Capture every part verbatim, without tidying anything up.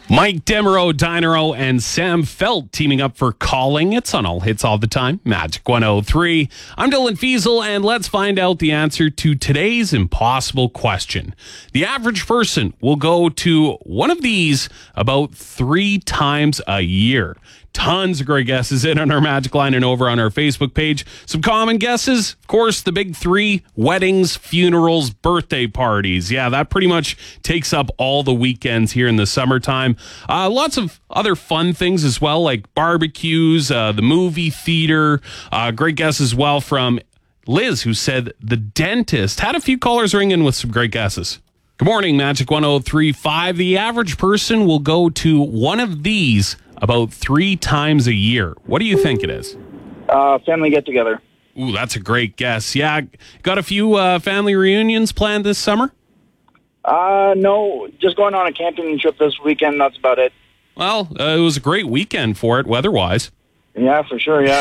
Mike Demereau, Dinero, and Sam Felt teaming up for Calling. It's on All Hits All the Time. Magic one oh three. I'm Dylan Fiesel, and let's find out the answer to today's impossible question. The average person will go to one of these about three times a year. Tons of great guesses in on our Magic Line and over on our Facebook page. Some common guesses, of course, the big three: weddings, funerals, birthday parties. Yeah, that pretty much takes up all the weekends here in the summertime. Uh, lots of other fun things as well, like barbecues, uh, the movie theater. Uh, great guess as well from Liz, who said the dentist. Had a few callers ring in with some great guesses. Good morning, Magic one oh three point five. The average person will go to one of these about three times a year. What do you think it is? Uh, family get-together. Ooh, that's a great guess. Yeah, got a few uh, family reunions planned this summer? Uh, no, just going on a camping trip this weekend. That's about it. Well, uh, it was a great weekend for it, weather-wise. Yeah, for sure, yeah.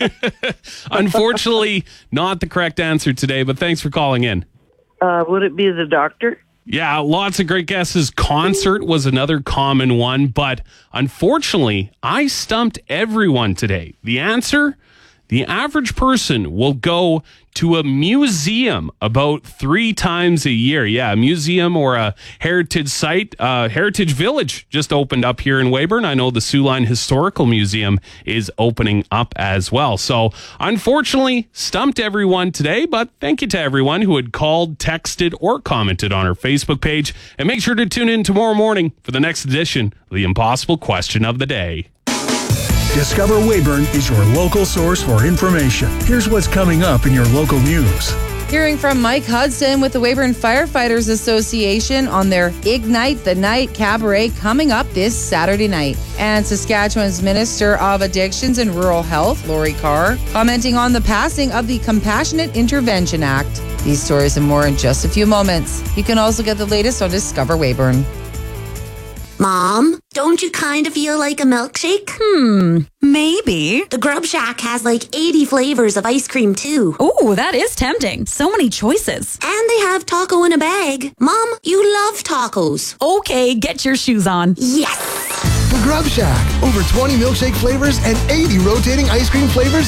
Unfortunately, not the correct answer today, but thanks for calling in. Uh, would it be the doctor? Yeah, lots of great guesses. Concert was another common one, but unfortunately, I stumped everyone today. The answer? The average person will go to a museum about three times a year. Yeah, a museum or a heritage site. Uh, Heritage Village just opened up here in Weyburn. I know the Soo Line Historical Museum is opening up as well. So, unfortunately, stumped everyone today, but thank you to everyone who had called, texted, or commented on our Facebook page. And make sure to tune in tomorrow morning for the next edition of the Impossible Question of the Day. Discover Weyburn is your local source for information. Here's what's coming up in your local news. Hearing from Mike Hudson with the Weyburn Firefighters Association on their Ignite the Night Cabaret coming up this Saturday night. And Saskatchewan's Minister of Addictions and Rural Health, Lori Carr, commenting on the passing of the Compassionate Intervention Act. These stories and more in just a few moments. You can also get the latest on Discover Weyburn. Mom, don't you kind of feel like a milkshake? Hmm, maybe. The Grub Shack has like eighty flavors of ice cream too. Ooh, that is tempting. So many choices. And they have taco in a bag. Mom, you love tacos. Okay, get your shoes on. Yes! The Grub Shack. Over twenty milkshake flavors and eighty rotating ice cream flavors